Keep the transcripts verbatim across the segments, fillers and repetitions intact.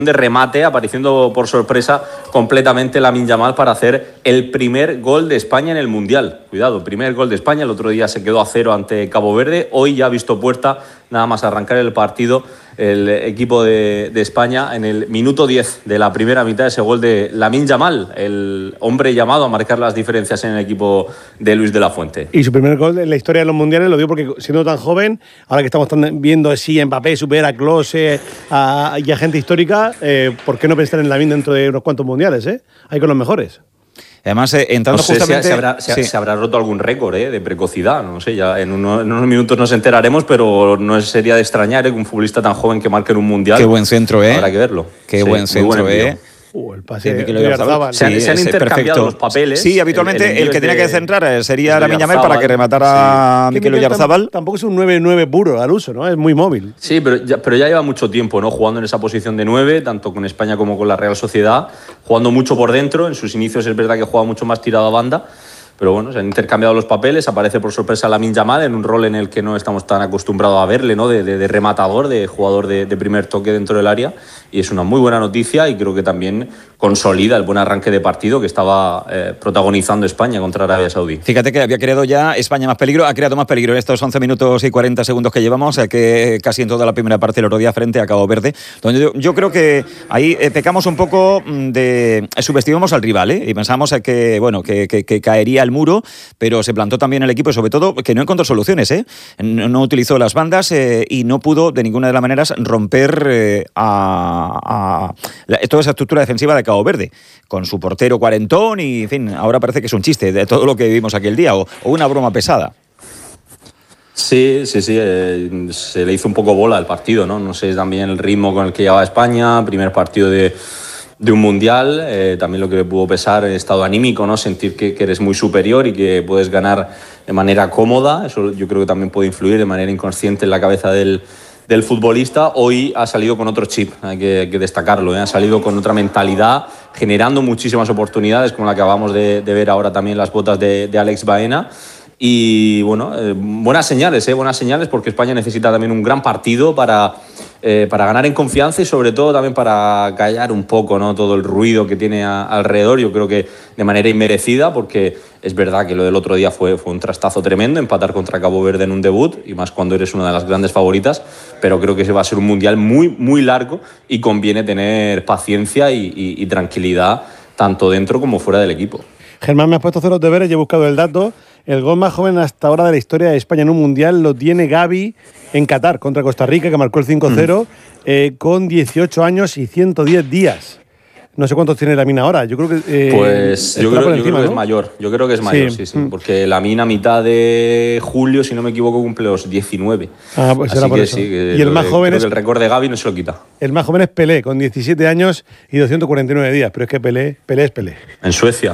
de remate, apareciendo por sorpresa completamente Lamine Yamal para hacer el primer gol de España en el Mundial. Cuidado, primer gol de España, el otro día se quedó a cero ante Cabo Verde, hoy ya ha visto puerta, nada más arrancar el partido, el equipo de, de España en el minuto diez de la primera mitad, ese gol de Lamine Yamal, el hombre llamado a marcar las diferencias en el equipo de Luis de la Fuente. Y su primer gol en la historia de los mundiales lo dio porque siendo tan joven, ahora que estamos viendo si Mbappé supera a Klose a, y a gente histórica, eh, ¿por qué no pensar en Lamine dentro de unos cuantos mundiales? Eh? Ahí con los mejores. Además, eh, entrando no sé, justamente... Se habrá, se, sí. se habrá roto algún récord eh, de precocidad, no sé, ya en, uno, en unos minutos nos enteraremos, pero no sería de extrañar eh, que un futbolista tan joven que marque en un mundial. Qué buen centro, ¿eh? Habrá que verlo. Qué sí, buen centro, ¿eh? Uh, el pase de de Oyarzabal. Se han, se han intercambiado los papeles. Sí, habitualmente el, el, el que tenía de... que centrar sería Lamine Yamal para que sí. rematara a Mikel Oyarzabal. Tampoco es un nueve nueve puro al uso, ¿no? Es muy móvil. Sí, pero ya, pero ya lleva mucho tiempo, ¿no? Jugando en esa posición de nueve, tanto con España como con la Real Sociedad, jugando mucho por dentro. En sus inicios es verdad que juega mucho más tirado a banda. Pero bueno, se han intercambiado los papeles, aparece por sorpresa Lamine Yamal en un rol en el que no estamos tan acostumbrados a verle, ¿no? De, de, de rematador, de jugador de, de primer toque dentro del área, y es una muy buena noticia y creo que también consolida el buen arranque de partido que estaba eh, protagonizando España contra Arabia Saudí. Fíjate que había creado ya España más peligro, ha creado más peligro en estos once minutos y cuarenta segundos que llevamos, que casi en toda la primera parte del otro día frente a Cabo Verde, donde yo, yo creo que ahí eh, pecamos un poco de... subestimamos al rival, ¿eh? Y pensamos que, bueno, que, que, que caería el muro, pero se plantó también el equipo y sobre todo que no encontró soluciones, ¿eh? no, no utilizó las bandas eh, y no pudo de ninguna de las maneras romper eh, a, a la, toda esa estructura defensiva de Cabo Verde, con su portero cuarentón y en fin, ahora parece que es un chiste de todo lo que vivimos aquel día o, o una broma pesada. Sí, sí, sí, eh, se le hizo un poco bola al partido, ¿no? No sé también el ritmo con el que llevaba España, primer partido de de un mundial, eh, también lo que le pudo pesar el estado anímico, ¿no? Sentir que, que eres muy superior y que puedes ganar de manera cómoda, eso yo creo que también puede influir de manera inconsciente en la cabeza del, del futbolista. Hoy ha salido con otro chip, hay que, hay que destacarlo, ¿eh? Ha salido con otra mentalidad, generando muchísimas oportunidades, como la que acabamos de, de ver ahora también las botas de, de Alex Baena. Y bueno, eh, buenas señales, eh, buenas señales, porque España necesita también un gran partido para, eh, para ganar en confianza y sobre todo también para callar un poco, ¿no? Todo el ruido que tiene a, alrededor. Yo creo que de manera inmerecida, porque es verdad que lo del otro día fue, fue un trastazo tremendo, empatar contra Cabo Verde en un debut, y más cuando eres una de las grandes favoritas, pero creo que ese va a ser un mundial muy, muy largo y conviene tener paciencia y, y, y tranquilidad tanto dentro como fuera del equipo. Germán, me has puesto a hacer los deberes y he buscado el dato. El gol más joven hasta ahora de la historia de España en un mundial lo tiene Gavi en Qatar contra Costa Rica, que marcó el cinco cero, mm. eh, con dieciocho años y ciento diez días. No sé cuántos tiene Lamine ahora. Yo creo que eh, pues yo creo, yo creo que ¿no? es mayor. Yo creo que es mayor, sí, sí, sí mm. porque Lamine a mitad de julio, si no me equivoco, cumple los diecinueve. Ah, pues será por eso. Sí, que y el más joven es el récord de Gavi no se lo quita. El más joven es Pelé, con diecisiete años y doscientos cuarenta y nueve días. Pero es que Pelé, Pelé es Pelé. En Suecia.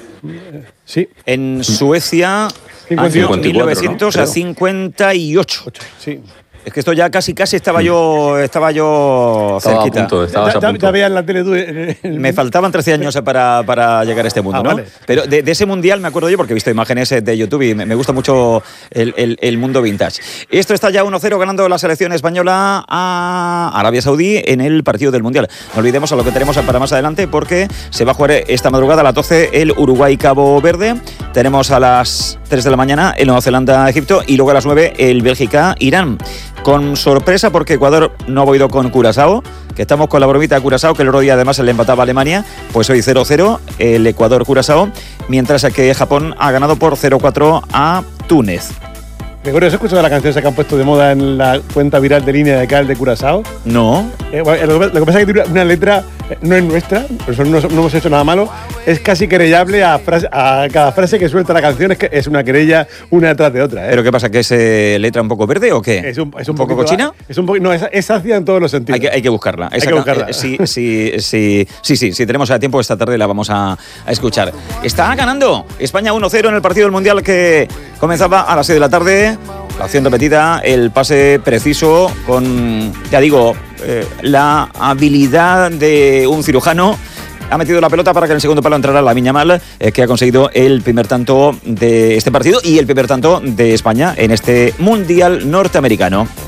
Sí. En Suecia, cincuenta y cuatro, mil novecientos cincuenta y ocho. ¿no? Sí. Es que esto ya casi casi estaba yo estaba yo estaba cerquita. A punto, estabas ya, a punto. Ya veía en la tele tú. El... Me faltaban trece años para, para llegar a este mundo, ah, ¿no? Vale. Pero de, de ese mundial me acuerdo yo porque he visto imágenes de YouTube y me, me gusta mucho el, el, el mundo vintage. Esto está ya uno cero ganando la selección española a Arabia Saudí en el partido del mundial. No olvidemos a lo que tenemos para más adelante porque se va a jugar esta madrugada a las doce el Uruguay-Cabo Verde. Tenemos a las tres de la mañana el Nueva Zelanda-Egipto y luego a las nueve el Bélgica-Irán. Con sorpresa porque Ecuador no ha ido con Curazao, que estamos con la bromita de Curazao, que el otro día además se le empataba a Alemania, pues hoy cero cero el Ecuador-Curazao, mientras que Japón ha ganado por cero cuatro a Túnez. Gregorio, ¿has escuchado la canción esa que han puesto de moda en la cuenta viral de Línea de Cal de Curazao? No. Eh, bueno, lo, lo que pasa es que tiene una letra, no es nuestra, no, no hemos hecho nada malo, es casi querellable a, frase, a cada frase que suelta la canción, es que es una querella una tras de otra. ¿eh? ¿Pero qué pasa? ¿Que es eh, letra un poco verde o qué? Es un, es un, ¿Un poco cochina? Es un poco, no, es, es ácida en todos los sentidos. Hay que, hay que buscarla. Hay que buscarla. Eh, sí, sí, sí, sí, sí, si tenemos tiempo esta tarde la vamos a, a escuchar. Está ganando España uno cero en el partido del Mundial que comenzaba a las seis de la tarde. La acción repetida, el pase preciso con, ya digo, eh, la habilidad de un cirujano. Ha metido la pelota para que en el segundo palo entrara Lamine Yamal, eh, que ha conseguido el primer tanto de este partido y el primer tanto de España en este Mundial norteamericano.